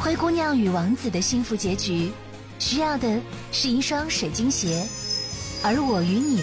灰姑娘与王子的幸福结局，需要的是一双水晶鞋，而我与你